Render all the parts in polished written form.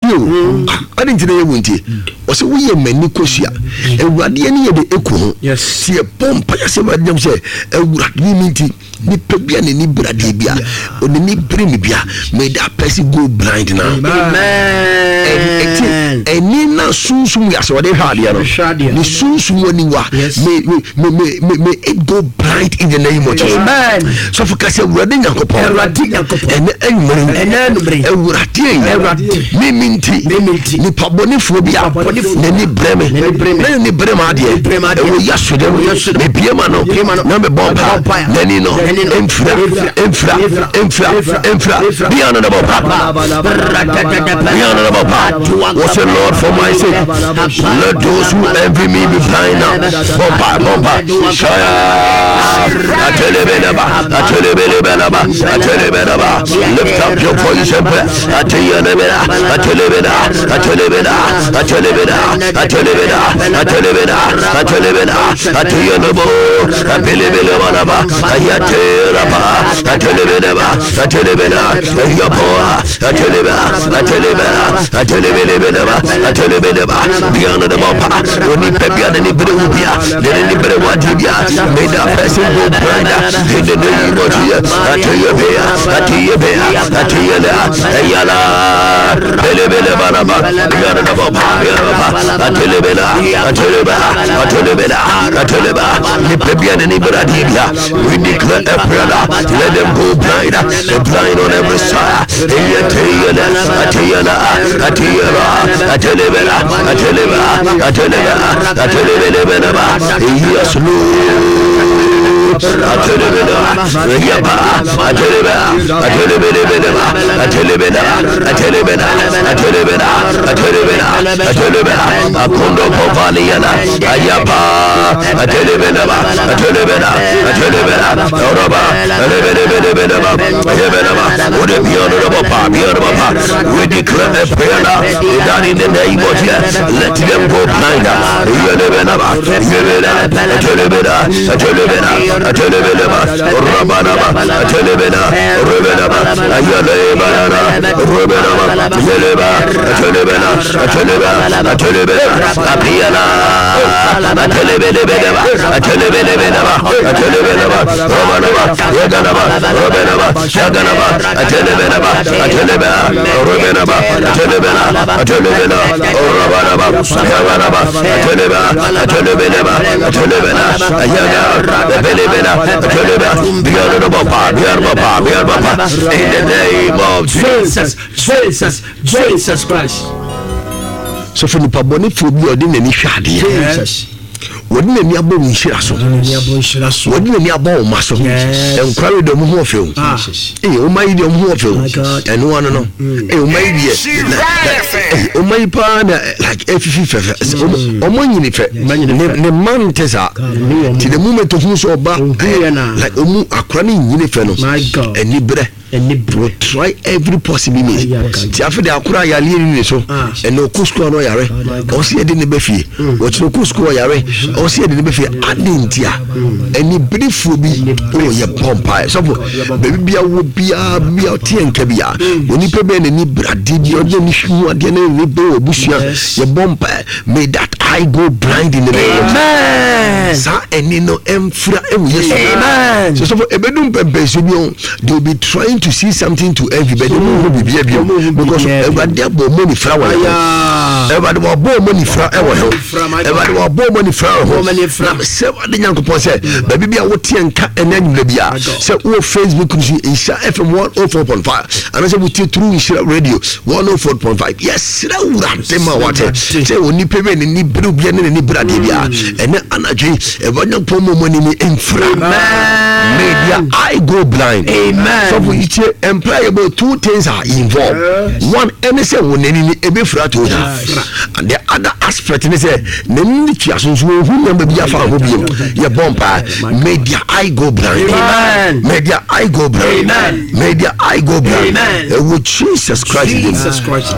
no I didn't know wunti was we many kosia e wade ani ye de eku yes see a pompa ya se wadam se e wade minti ni pebia ni brade bia oni ni brim bia may that person go blind now amen eni na sunsun ya se wade hade no ni sunsun woni wa may it go blind in the name of Jesus amen so for kase wade nyankopon ene enumre e minti ni paboni phobia ni breme ni brema de e yasude me biema no na me bomba nani no infra beyond the papa beyond the papa was the Lord for my sake let those who envy me be blind now bomba shaya atelebeleba lift up your voice and pray atelebela atelebela beyond the mapa oni pebia ni brewubia ni brewadibia may that person go blind in the name of Jesus ayala belebele baraba beyond the mapa atelebela ni pebia ni bradibia we declare a prayer let them go blind the blind on every side yes akondo povaliana ayapa we declare a prayer that in the name of Jesus let them go blind in the name of Jesus Christ. So for the paboni phobia de nani hwade Jesus wodi na mi abo nshira so wodi na mi abo maso enkware do mu ho ofew o mai de mu ho ofew eno ano no o mai de o mai pa na like efifi fefe o mo nyini fe ne man tesa ti the moment of so ba like o mu akra ni nyini fe no eni bre will try every possible means ti afi de akra ya le ni so eno kusko no yare o se de ne be fie o ti kusko yare o se de ne be fie adentia eni briefo bi o ye pompa so baby bia wo bia tie nka bia oni pe be ne ni brade bi o de ni hwu ade na ni be obusua ye bompa may that eye go blind in the name of Jesus sa eni no emfra e wo yesu amen so ebedum pempe so bi they will be trying to see something to everybody because everybody abo money flower everybody abo money flower everybody abo money flower na se wade nyankopon se baby bia wo tie nka enanyum bia se wo Facebook ni Isha FM 104.5 and se wo tie through Isha Radio 104.5 yes ra wura tema wate se oni pebe ni bru bia ni brade bia ene anaje evanyankopon mo money ni enfra media I go blind amen so employ about two things are involved one any say won any ebe fra to and the other aspect is say nani tiaso hu number bia fa ho biem ye bompa media I go blind amen media I go blind amen media I go blind amen with Jesus Christ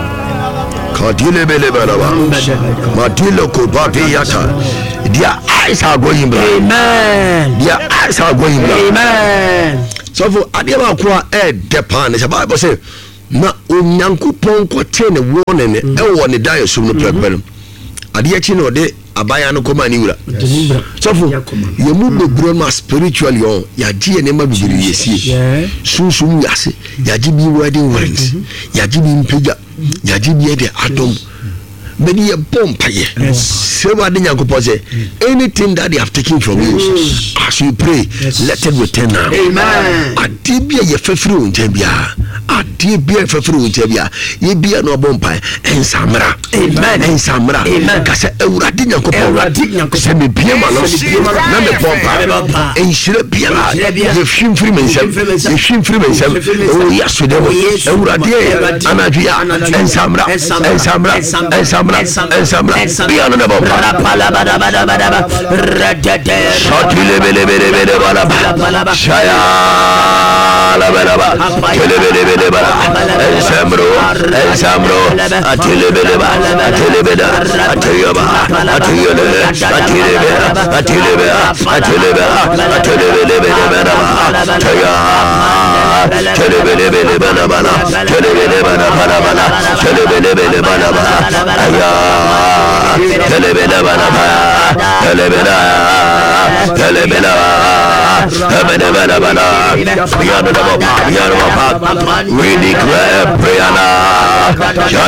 kadile belebala matilo ko baviata their eyes are going blind amen their eyes are going blind amen so for adema kwa depan the Bible say na onyankopɔn kɔte ne wone ne ɛwɔ ne dae so no pɛpɛm adeɛ akyi no de abaya no kɔma ne wura sɔfo yɛmu bebree ma spiritually on yɛagye ne ma bibiri yɛsie sunsum wiase yɛagye bi wedding rings yɛagye bi mpagya yɛagye bi de adom but ye bomb paye sewa de nyankopɔ sɛ anything that they have taken from you as you pray let it return now. Amen. Ade bia ye fafiri wo ntam bia ade bia fafiri wo ntam bia ye bia no bomb paye ensamra. Amen. Ensamra ka sɛ awurade nyankopɔ sɛ me bia ma no na me bomb paye enhyira bia ye hwimfiri me nsam ye hwimfiri me nsam o yaso de awurade anadua ensamra ensamra Biano na bomba Shotile bele bala Shaya la bala Tele bele bala Ensamro Atile bele bala Atile bela Atile we declare prayer now.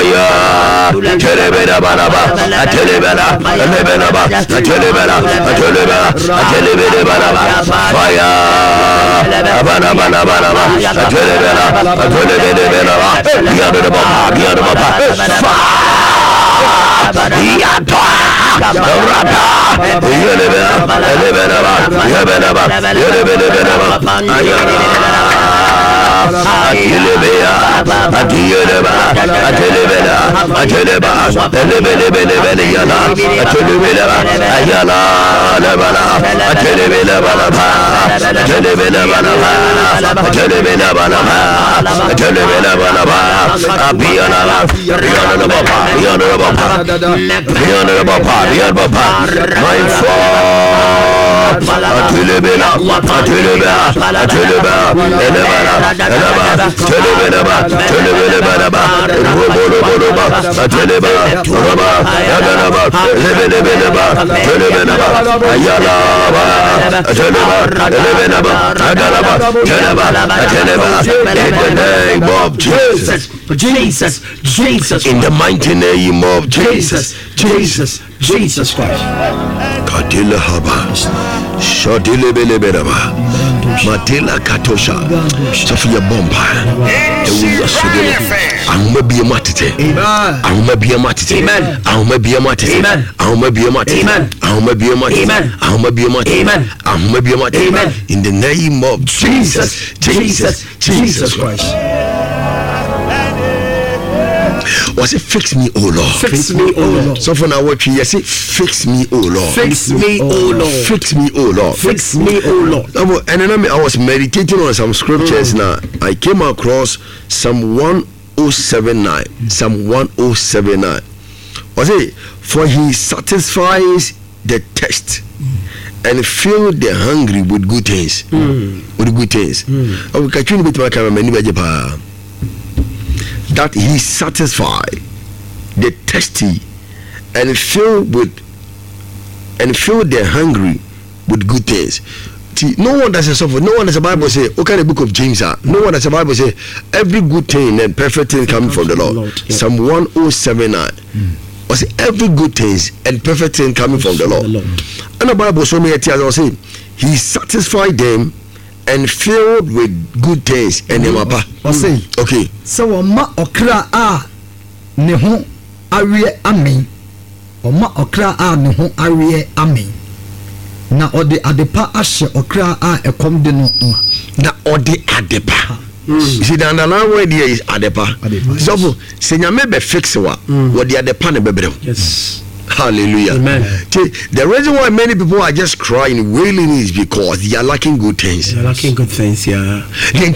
Jesus, in the mighty name of Jesus Christ. Kadila haba, shodile bele beraba, matila katosha, Sophia bomba, ewu yasudele, ahuma biya matite, ahuma biya matite, ahuma biya matite, ahuma biya matite, ahuma biya matite, ahuma biya matite, ahuma biya matite, in the name of Jesus Christ. Was it fix me, oh Lord? Fix me, oh Lord. So for now, what you say, fix me, oh Lord. Fix me, oh Lord. Fix me, oh Lord. Fix me, oh Lord. And then I was meditating on some scriptures now. I came across Psalm 1079. Psalm 1079. Was it? For he satisfies the thirst and fill the hungry with good things. With good things. I catch you with my camera. That he satisfy the thirsty and fill the hungry with good things. No one does a suffer. No one does the Bible say. Okay, the book of James. No one does the Bible say every good thing and perfect thing coming from the Lord. Psalm 1079. Was every good thing and perfect thing coming from the Lord. And the Bible so many times I say he satisfied them and filled with good things and okay. So ma okra a ne ho awie amen. Oma okra a ne ho awie amen. Na ode adepa ahye okra a ekom de no na ode adepa. See the underlying word here is adepa. So se nyame be fix wa ode adepa ne bebrem. Yes. Hallelujah. Amen. The reason why many people are just crying, wailing is because they are lacking good things. They are lacking good things, yeah. They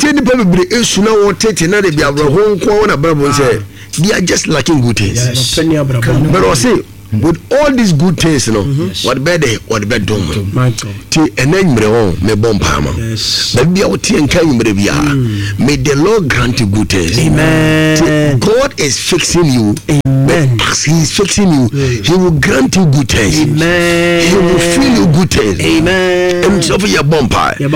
are just lacking good things. Yes. But I say, with all these good things, you know, what better, what better do My God. and then me bomb palma. Maybe I would and can may the Lord grant you good things. Amen. God is fixing you. Amen. As He is fixing you, He will grant you good things. Amen. He will fill you good things. Amen. And so for your bumper, may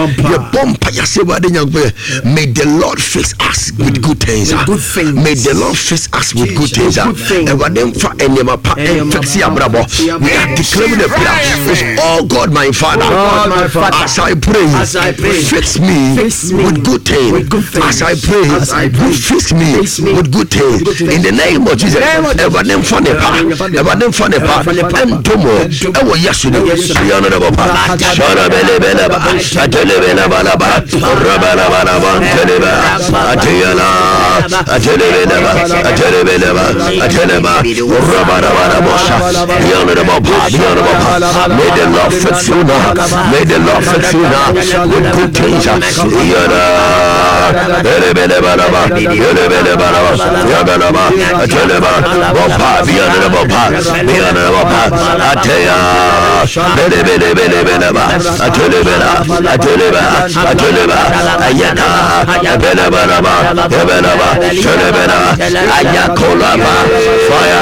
the Lord fix us with good things. Good things. May the Lord fix us with good things. And what them for any fix your brother. We are declaring the prayer. Oh God, my Father, as I pray, fix me with good things. As I pray, fix me with good things. In the name of Jesus, ever them funny pa, ever them funny pa, and tomo, ever yesterday, the honorable pa, Shana Belebeleba, Atelebelaba, Rabalabalaba, Teleba, Atiana, Atelebeleba, Atelebeleba, Ateleba, Rabalabalabosha, the honorable pa, the honorable pa. May the Lord fix you now. May the Lord fix you now with good things. Yana, Belebeleba, Belebeleba, Yabalaba, Ateleba, Bopa, the honorable pa, the honorable pa, Atea, Belebeleba, Ateleba, Ateleba, Ateleba, Ayana, Belebeleba, Belebeleba, Telebela, Ayakolaba, fire.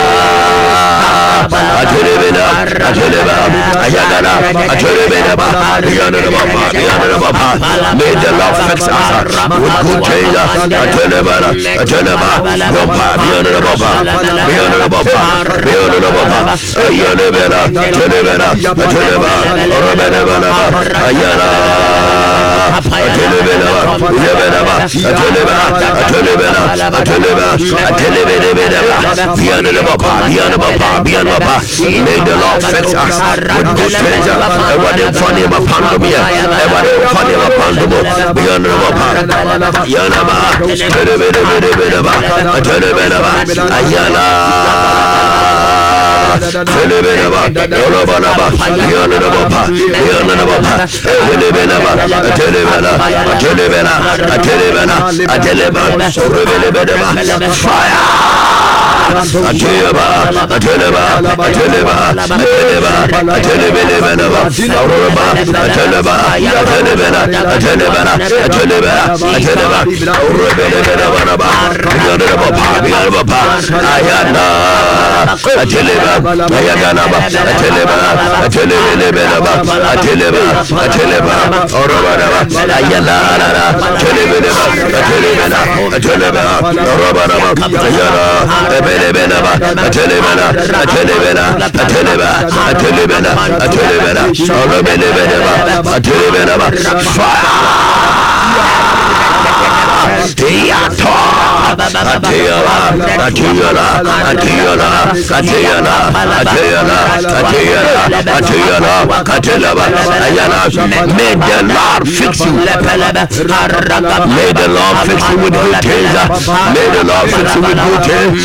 Ateleba, Ayana, Ateleba, may the Lord fix us with good things. Ateleba, Bopa, the honorable, may the Lord fix us with good things. Everybody funny about pandemia. Everybody funny about pandemia. Beyond the Yanaba, Ayala. May the Lord fix you. May the Lord fix you with good things. May the Lord fix you with good things.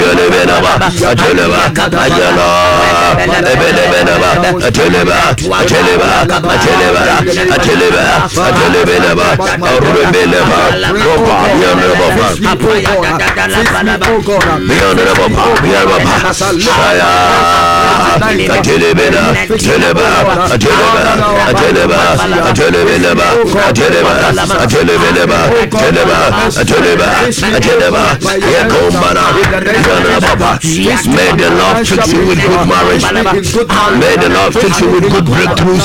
May the Lord fix you with good marriage. May the Lord fix you with good breakthroughs.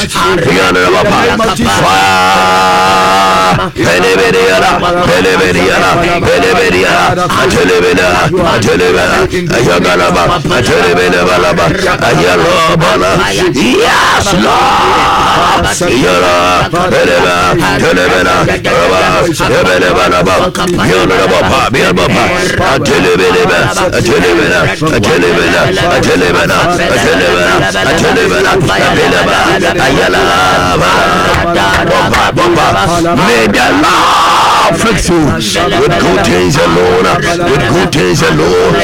Yes, may the Lord fix you with good things alone, with good things alone.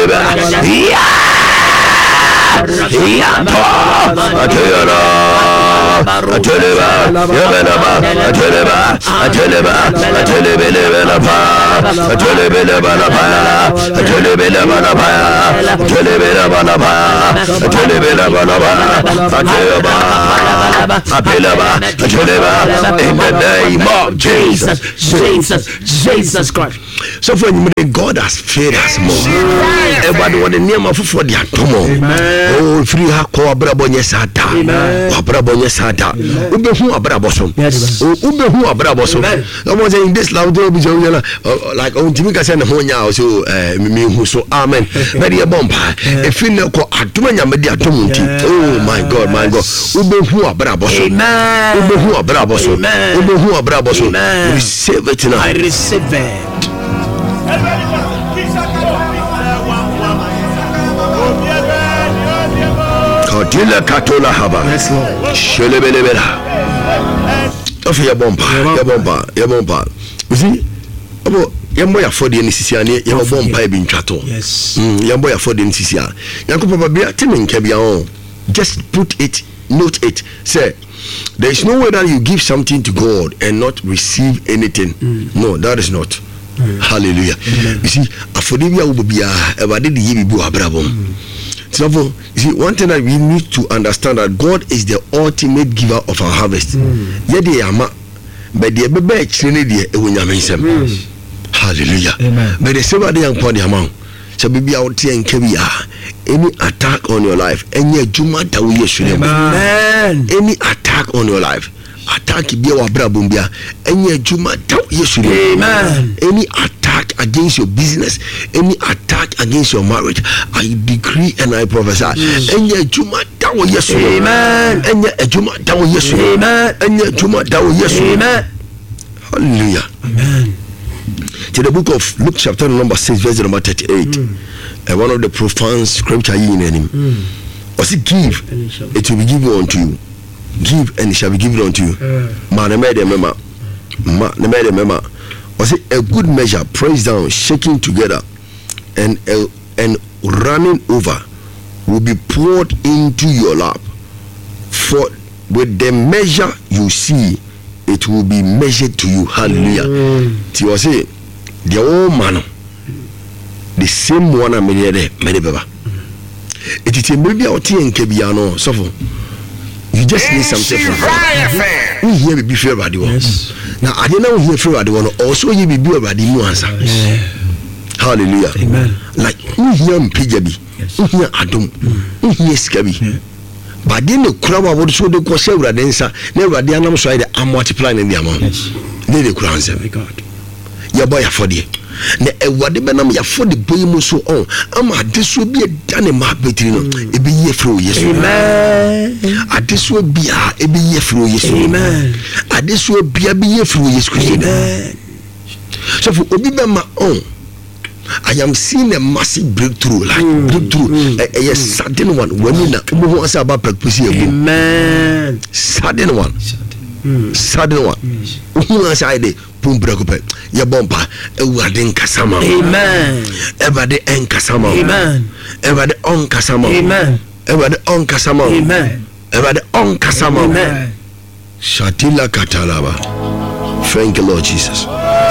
Yeah. in the name of Jesus Christ. So for you, God has fed us more. Everybody want the name of for the atomo. Oh, free ha ko abrabonye sata. Abrabonye sata. Ube hu abrabosom. Ube hu abrabosom. I was in this loud like on Jimmy Cassan Honya so me who so amen. Very a bomba. If you know ko atumanya me dia tomunti. Oh my God. Ube hu abrabosom. Ube hu abrabosom. Ube hu abrabosom. Receive it now. I receive it. Kodila katola haba. Shelebelebela. Of your bomba. You see, Yambo ya for the Nisisiani, your bomba being chato. Yes. Yambo ya for the Nisisia. Yanko Bia Timin Kabiao. Just put it, note it. Say, there is no way that you give something to God and not receive anything. No, that is not. Hallelujah. You see, Afodibia Ubia, ever did the Yibu Abrabom. So, you see, one thing that we need to understand that God is the ultimate giver of our harvest. Yede ama, but the bebe chinedi ewunyamensem. Hallelujah. But the same day young pon the amount. So be out here in Kebia. Any attack on your life, any juma that we should any attack on your life. Attack be our brabumbia, any juma that we should any attack against your business, any attack against your marriage, I decree and I prophesy. Any juma that we should any juma that we should any juma that we should hallelujah. Amen. To the book of Luke chapter number 6 verse number 38 and one of the profound scripture in him was it give it will be given unto you, give and it shall be given unto you. Was it a good measure pressed down shaking together and running over will be poured into your lap, for with the measure you see it will be measured to you. Hallelujah. Ti was it the old man, the same one I made there, many baba. It is maybe out here in Kebiano, so you just need something from we hear be fair about the one. Now I didn't know hear fair about the one, also you be about the answer. Hallelujah. Amen. Like we hear Pijabi, we hear Adam, we hear Scabi. But then the crowd would show the Kosera dancer, never the animal side, I'm multiplying in the amount. Then the crown said, God, your boy for the what the benam ya for the boy so on. This will be a done map between it be ye through yes. Amen. This will be a be ye through yes. Amen. This will be a ye through yes. Amen. So for Obibama on. I am seeing a massive breakthrough, a sudden one. When you know about practicing, amen. Sudden one. Who was I? Pumbracope, your bumper, a wedding Kasama, amen. Ever the en Kasama, amen. Ever the on Kasama, amen. Ever the on Kasama, amen. Ever the on Kasama, amen. Shatila Katalaba. Thank you, Lord Jesus.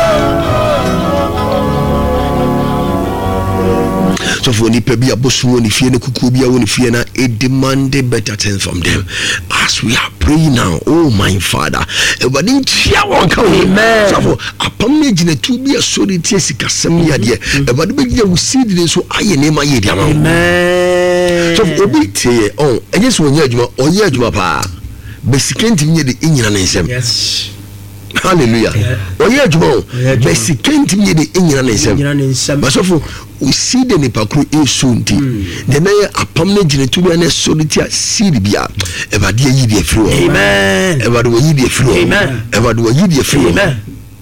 So for nipa bi abosu oni fie ne kuku bi woni fie na it demanded better things from them. As we are praying now, oh my Father, everybody chia won ka amen. So for apam ne gine tu bi asori tie sikasem ya de everybody be gine wusi de so aye ne ma ye de ama amen. So obi tie on enye so onya adwuma oye adwuma pa be sikenti nye de inyina ne nsem. Yes. Hallelujah. Oye adwuma be sikenti nye de inyina ne nsem. But so for we see the nipakru insunti the na apam na gine tubi na solitia seed bia evade yi de free amen evade wo yi de free amen evade wo yi de free amen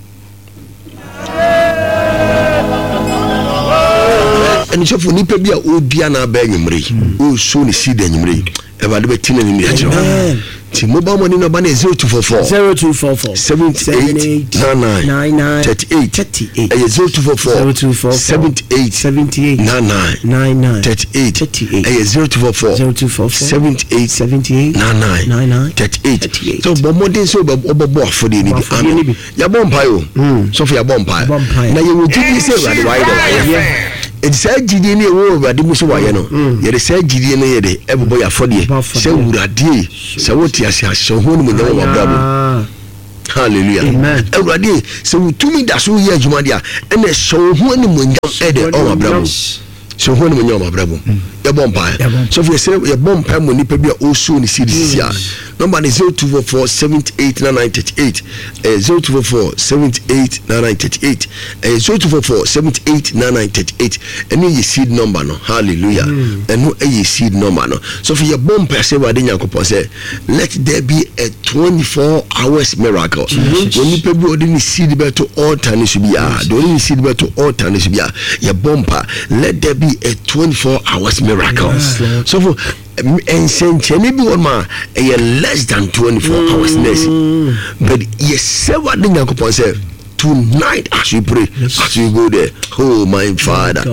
and so for nipa bia odua na ba nwumre o so ni seed nwumre evade be tina ni mi akira ti mobile money number is 0244 78 99 38 0244 78 99 38 0244 78 99 38 so bomodin so obobo afode ni bi ya bompa yo so for ya bompa na ye wogidi say rade why the it said gidi ni ewo rade mu so waye no ye say gidi no ye de ebobo ya afode say wurade say woti ase ho ni mu na wa brabo hallelujah amen ewurade say wutumi da so ye adwuma dia ene so ho ni mu nyam e de o wa brabo so ho ni mu nyam wa brabo ya bompa so for say ya bompa mo ni pa bia o so ni series ya number is 0244 789938 0244 789938 0244 789938 and you seed number no hallelujah and no a seed number no so for your bomb per se wade nyankopon say let there be a 24 hours miracle when you people odin seed be to altar ni subia do only seed be to altar ni subia your bumper let there be a 24 hours miracle so for and senteni bi won ma less than 24 hours next but yes what the yakopon say tonight as we pray as we go there oh my father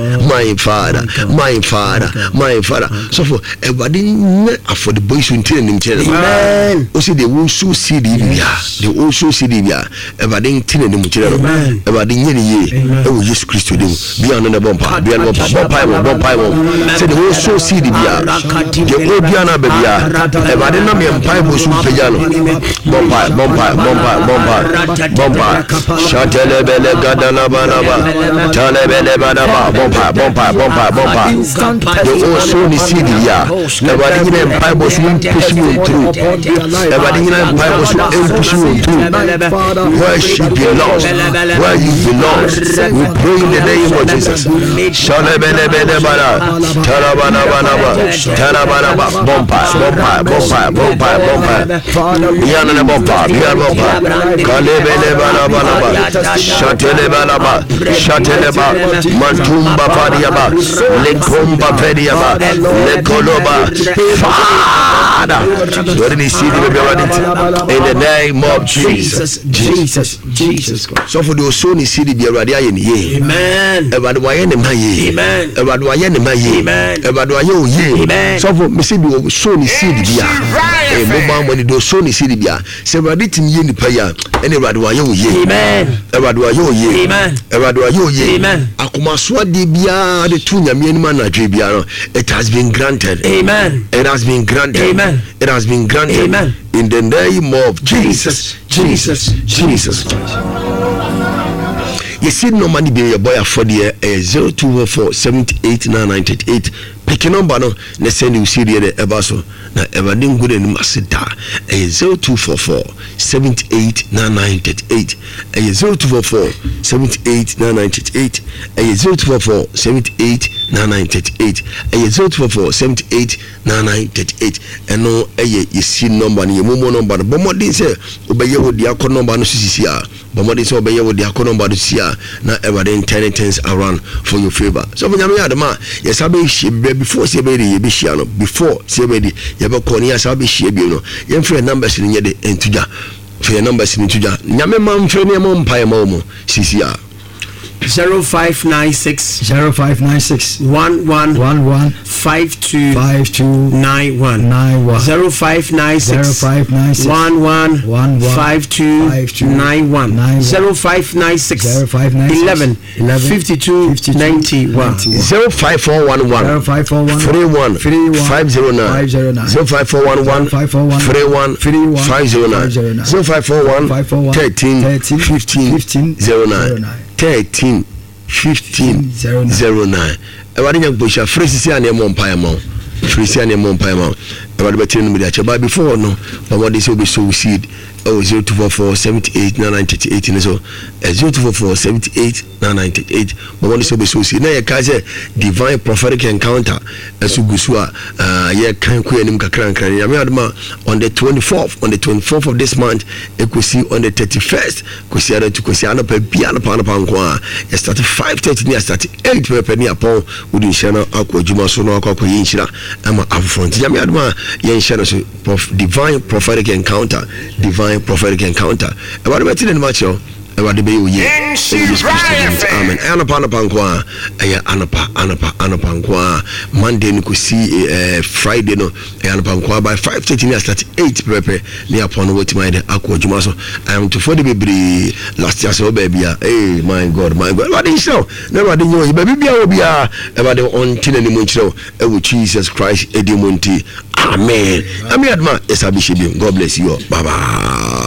so for everybody for the boys who tell him amen o say they will so see the they also see the everybody tell him everybody nyeni ye e wo Jesus Christ dem be on the bompa be on bompa say they will so see the the obiana bebia everybody na me empai bo so pejano bompa Telebele gadala banaba telebele banaba bompa you also ni city ya everybody in Bible should push you through everybody in Bible should push you through where she belongs where you belong we pray in the name of Jesus telebele bana telabana banaba bompa yana bompa kalebele banaba Shateleba Mantumba Fadiaba Lekomba Fediaba Lekoloba Father let me see the in the name of Jesus Christ so for the Sony city be ready amen everybody why any maye amen everybody why any maye amen everybody why you ye so for me see the Sony city be e mobile money do Sony city be say ready tim ye ni pa ya everybody why you ye amen everybody why ye amen everybody why ye amen akumaso de bia de tu nyame ni ma na dwe bia no it has been granted amen it has been granted amen it has been granted amen in the name of Jesus you see no money be your boy for the 0244 789938 pick a number no na send you see the ebaso na everything good and masida 0244 789938 0244 789938 0244 789938 0244 789938 and no you see number ni momo number but more than say obeye wo dia ko number no sisi a but more than say obeye wo dia ko number no sisi a na everything turning things around for your favor so when you adama yes abe before say be dey be share no before say be dey you be call yes abe share bi no yen free numbers ni nyede entuja free numbers ni entuja nyame man free ne mo mpa ma mo sisi a 0596 11 52 91 0596 11 52 91 0596 11 52 91 05411 31 509 05411 31 509 05411 13 15 09 13 15 09 everybody nyam posha fresi ane mo mpae mo fresi ane mo mpae mo everybody betin no media cheba before no but they say we so seed 0244 789938 so 0244 789938 but they say we so seed na ye ka say divine prophetic encounter asu gusua ye kan ko anim kakran kan ya me aduma on the 24th of this month ekusi on the 31st kusi ara to kusi ana pa bia na pa nko a you start 5:30 ni start 8 pe ni apon udi shana akwa juma so no akwa yin shira ama afront ya me aduma yen share so divine prophetic encounter about the in the match everybody be ye amen anapa nkwa anapa nkwa Monday ni see Friday no anapa nkwa by 5:30 near start 8 prepare near upon what my akwa juma so I am to for the baby last year so baby hey my god what is so never dey know baby bia obia everybody on tin any monchro with Jesus Christ edimonti amen ami adma esabishibi God bless you bye bye.